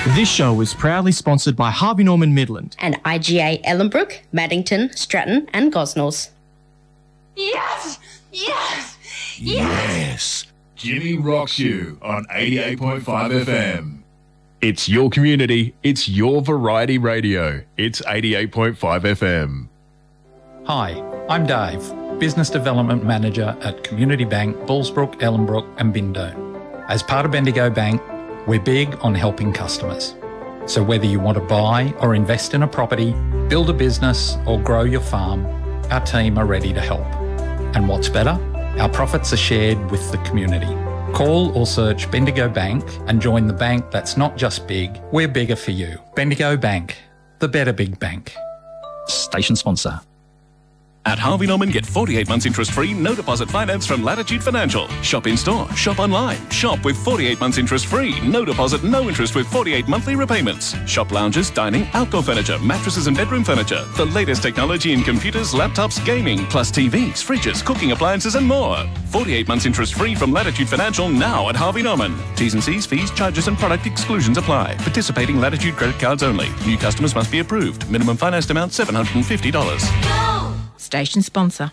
This show is proudly sponsored by Harvey Norman Midland and IGA Ellenbrook, Maddington, Stratton and Gosnells. Yes! Yes! Yes! Jimmy rocks you on 88.5 FM. It's your community, it's your variety radio. It's 88.5 FM. Hi, I'm Dave, Business Development Manager at Community Bank, Bullsbrook, Ellenbrook and Bindone. As part of Bendigo Bank, we're big on helping customers. So whether you want to buy or invest in a property, build a business or grow your farm, our team are ready to help. And what's better? Our profits are shared with the community. Call or search Bendigo Bank and join the bank that's not just big, we're bigger for you. Bendigo Bank, the better big bank. Station sponsor. At Harvey Norman, get 48 months interest-free, no deposit finance from Latitude Financial. Shop in-store, shop online. Shop with 48 months interest-free, no deposit, no interest with 48 monthly repayments. Shop lounges, dining, outdoor furniture, mattresses and bedroom furniture. The latest technology in computers, laptops, gaming, plus TVs, fridges, cooking appliances and more. 48 months interest-free from Latitude Financial now at Harvey Norman. T's and C's, fees, charges and product exclusions apply. Participating Latitude credit cards only. New customers must be approved. Minimum financed amount $750. No! Station sponsor.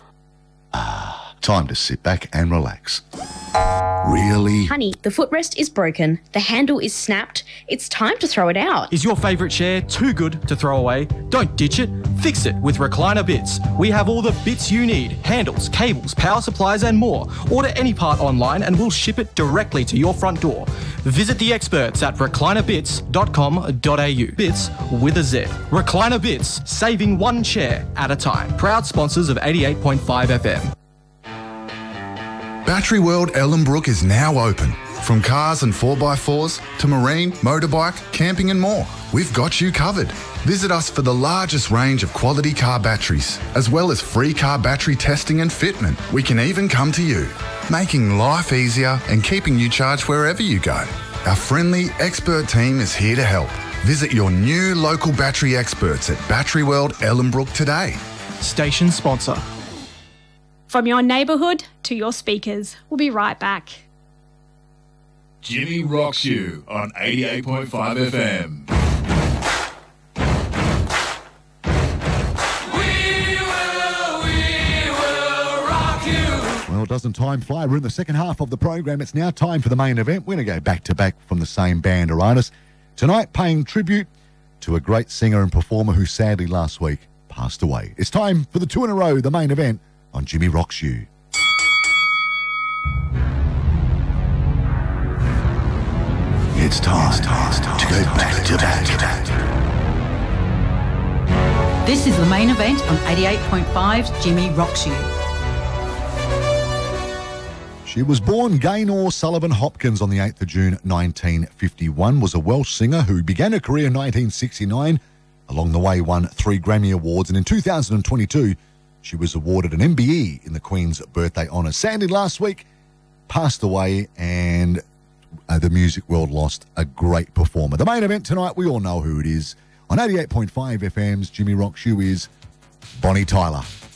Time to sit back and relax. Really? Honey, the footrest is broken. The handle is snapped. It's time to throw it out. Is your favourite chair too good to throw away? Don't ditch it. Fix it with Recliner Bits. We have all the bits you need. Handles, cables, power supplies and more. Order any part online and we'll ship it directly to your front door. Visit the experts at reclinerbits.com.au. Bits with a Z. Recliner Bits, saving one chair at a time. Proud sponsors of 88.5 FM. Battery World Ellenbrook is now open. From cars and 4x4s to marine, motorbike, camping and more, we've got you covered. Visit us for the largest range of quality car batteries, as well as free car battery testing and fitment. We can even come to you, making life easier and keeping you charged wherever you go. Our friendly, expert team is here to help. Visit your new local battery experts at Battery World Ellenbrook today. Station sponsor. From your neighbourhood to your speakers. We'll be right back. Jimmy rocks you on 88.5 FM. Well, doesn't time fly? We're in the second half of the program. It's now time for the main event. We're going to go back to back from the same band or artist. Tonight, paying tribute to a great singer and performer who sadly last week passed away. It's time for the two in a row, the main event on Jimmy Rocks You. It's time to go back to back. This is the main event on 88.5's Jimmy Rocks You. She was born Gaynor Sullivan Hopkins on the 8th of June 1951, was a Welsh singer who began her career in 1969, along the way won 3 Grammy Awards, and in 2022 she was awarded an MBE in the Queen's Birthday Honours. Sadly, last week, passed away, and the music world lost a great performer. The main event tonight, we all know who it is. On 88.5 FM's Jimmy Rocks You is Bonnie Tyler.